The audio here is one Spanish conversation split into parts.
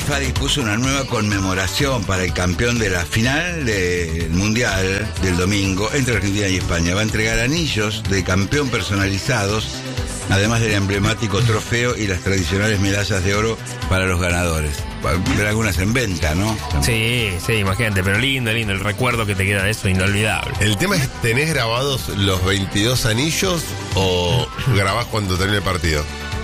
FIFA dispuso una nueva conmemoración para el campeón de la final del Mundial del domingo entre Argentina y España. Va a entregar anillos de campeón personalizados, además del emblemático trofeo y las tradicionales medallas de oro para los ganadores. Ver algunas en venta, ¿no? Sí, imagínate, pero lindo, el recuerdo que te queda de eso, inolvidable. El tema es, ¿tenés grabados los 22 anillos o grabás cuando termine el partido?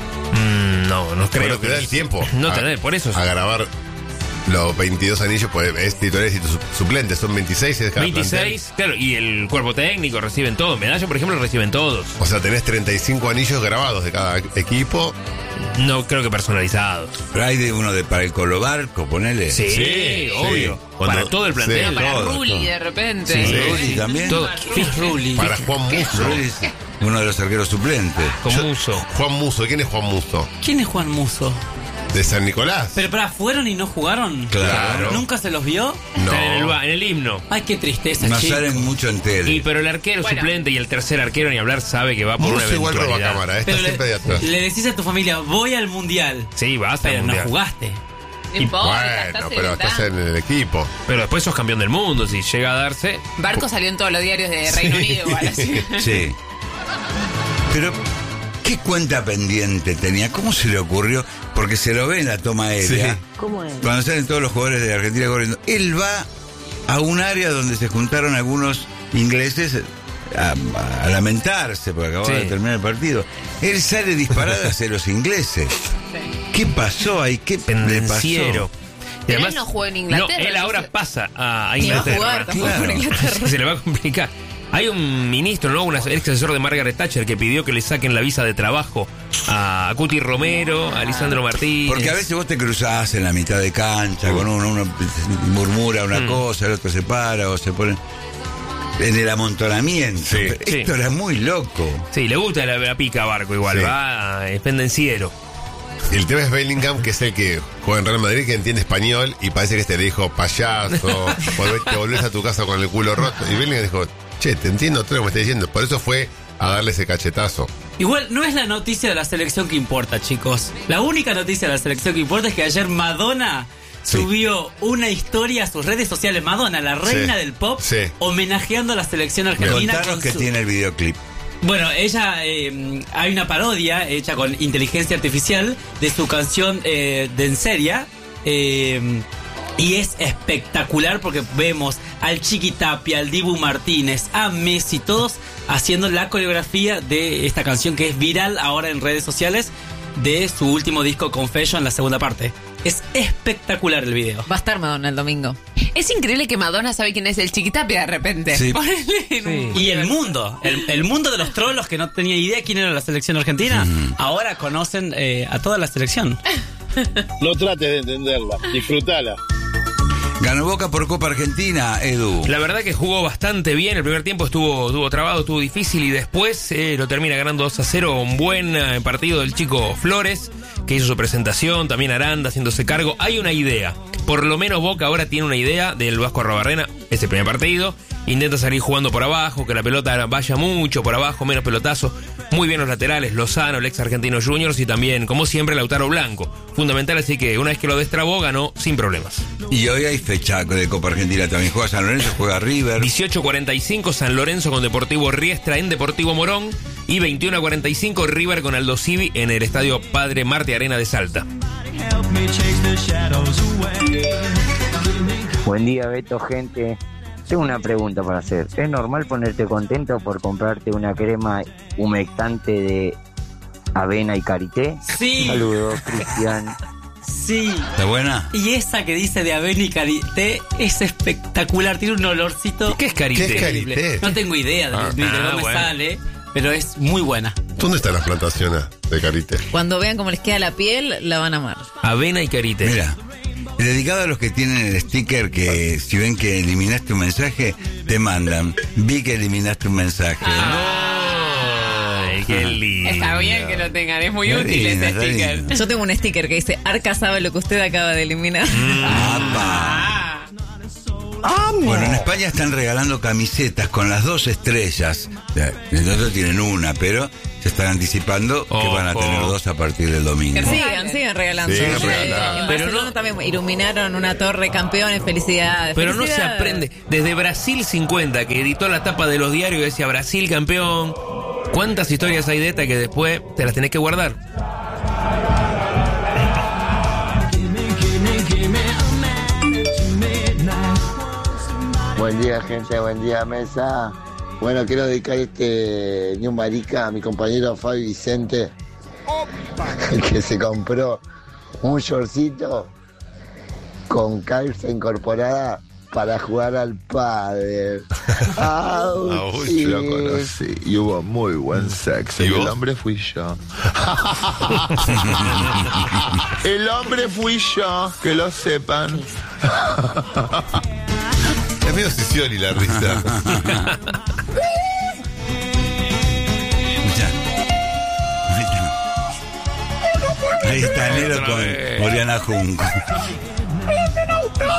No creo. Pero te da el tiempo. No tener, por eso. A grabar los 22 anillos, pues es titulares y suplentes, son 26. 26, claro, y el cuerpo técnico reciben todo. Medalla, por ejemplo, reciben todos. O sea, tenés 35 anillos grabados de cada equipo. No creo que personalizados. Pero hay de uno para el Colobarco, ponele. Sí, obvio. Para todo el plantel. Sí, para todo, Rulli, todo. de repente. Sí, Rulli también. Todo. ¿Qué es Rulli? Para Juan Musso. Rulli es uno de los arqueros suplentes. Con Musso. Juan Musso, ¿quién es Juan Musso? ¿Quién es Juan Musso? De San Nicolás. Pero ¿fueron y no jugaron? Claro. ¿Nunca se los vio? No. En el himno. Ay, qué tristeza, No chicos. salen mucho en tele. Pero el arquero Bueno. suplente y el tercer arquero, ni hablar, sabe que va por una Musso igual roba eventualidad. cámara, está Pero siempre de atrás. le decís a tu familia, voy al mundial. Sí, basta. Pero no mundial. jugaste. No importa, Bueno, pero estás en el equipo. Pero después sos campeón del mundo, si llega a darse. Barco salió en todos los diarios de Reino Unido, igual así. Sí. Pero, ¿qué cuenta pendiente tenía? ¿Cómo se le ocurrió? Porque se lo ve en la toma aérea. Sí. ¿Cómo es? Cuando salen todos los jugadores de Argentina corriendo. Él va a un área donde se juntaron algunos ingleses a lamentarse porque acababa de terminar el partido. Él sale disparado hacia los ingleses. ¿Qué pasó ahí? ¿Qué le Pendenciero. pasó? Y Pero él no jugó en Inglaterra. No, él ahora pasa a Ni va a Inglaterra. jugar tampoco por Inglaterra. Se le va a complicar. Hay un ministro, ¿no? Un ex asesor de Margaret Thatcher que pidió que le saquen la visa de trabajo a Cuti Romero, a Lisandro Martínez. Porque a veces vos te cruzás en la mitad de cancha con uno murmura una cosa, el otro se para o se pone en el amontonamiento. Sí. Esto era muy loco. Sí, le gusta la pica a Barco igual, Sí. es pendenciero. El tema es Bellingham, que es el que juega en Real Madrid, que entiende español y parece que este le dijo payaso, te volvés a tu casa con el culo roto. Y Bellingham dijo, che, te entiendo todo lo que me estás diciendo. Por eso fue a darle ese cachetazo. Igual no es la noticia de la selección que importa, chicos. La única noticia de la selección que importa es que ayer Madonna subió una historia a sus redes sociales. Madonna, la reina del pop, homenajeando a la selección argentina. Contanos que tiene el videoclip. Bueno, ella, hay una parodia hecha con inteligencia artificial de su canción Denseria. Y es espectacular porque vemos al Chiqui Tapia, al Dibu Martínez, a Messi, todos haciendo la coreografía de esta canción que es viral ahora en redes sociales de su último disco Confession, la segunda parte. Es espectacular el video. Va a estar Madonna el domingo. Es increíble que Madonna sabe quién es el Chiquitapia de repente. Sí. Ponele en un- Y el mundo, el mundo de los trolos que no tenía idea quién era la selección argentina, ahora conocen a toda la selección. No trates de entenderla, disfrutala. Ganó Boca por Copa Argentina, Edu. La verdad que jugó bastante bien. El primer tiempo estuvo trabado, estuvo difícil y después lo termina ganando 2-0. Un buen partido del chico Flores, que hizo su presentación. También Aranda haciéndose cargo. Hay una idea. Por lo menos Boca ahora tiene una idea del Vasco Arrobarrena. Ese primer partido. Intenta salir jugando por abajo, que la pelota vaya mucho por abajo, menos pelotazo. Muy bien los laterales, Lozano, el ex Argentino Juniors y también, como siempre, Lautaro Blanco. Fundamental, así que una vez que lo destrabó, ganó sin problemas. Y hoy hay fecha de Copa Argentina también. Juega San Lorenzo, juega River. 18:45 San Lorenzo con Deportivo Riestra en Deportivo Morón. Y 21:45 River con Aldo Civi en el Estadio Padre Marte Arena de Salta. Buen día, Beto, gente. Tengo una pregunta para hacer. ¿Es normal ponerte contento por comprarte una crema humectante de avena y karité? Sí. Saludos, Cristian. Sí. ¿Está buena? Y esa que dice de avena y karité es espectacular. Tiene un olorcito. ¿Qué es karité? ¿Qué es karité? No tengo idea de dónde bueno. sale, pero es muy buena. ¿Dónde están las plantaciones de karité? Cuando vean cómo les queda la piel, la van a amar. Avena y karité. Mira, dedicado a los que tienen el sticker que si ven que eliminaste un mensaje, te mandan. Vi que eliminaste un mensaje. Ay, qué lindo. Está bien que lo tengan, es muy Qué útil lindo, ese está sticker. lindo. Yo tengo un sticker que dice, Arca sabe lo que usted acaba de eliminar. ¡Apa! Bueno, en España están regalando camisetas con las 2 estrellas. Nosotros tienen una, pero se están anticipando que van a tener 2 a partir del domingo. Siguen regalando. Siguen regalando. En Pero Barcelona no- también iluminaron una torre, campeones, felicidades. Pero no se Felicidades. aprende. Desde Brasil 50, que editó la tapa de los diarios y decía Brasil campeón. ¿Cuántas historias hay de esta que después te las tenés que guardar? Buen día, gente, buen día, mesa. Bueno, quiero dedicar este New Marica a mi compañero Fabi Vicente, que se compró un shortcito con calza incorporada para jugar al pádel. Uy, Lo conocí y hubo muy buen sexo. ¿Y Y vos? el hombre fui yo. El hombre fui yo, que lo sepan. Es medio Sicioli la risa. Ahí está Nero Otra con vez. Oriana Junco.